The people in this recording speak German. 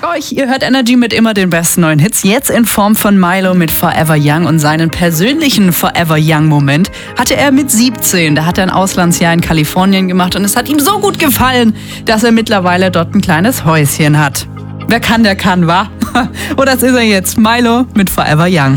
euch, ihr hört Energy mit immer den besten neuen Hits. Jetzt in Form von Milo mit Forever Young und seinen persönlichen Forever Young Moment hatte er mit 17. Da hat er ein Auslandsjahr in Kalifornien gemacht und es hat ihm so gut gefallen, dass er mittlerweile dort ein kleines Häuschen hat. Wer kann, der kann, wa? Und das ist er jetzt. Milo mit Forever Young.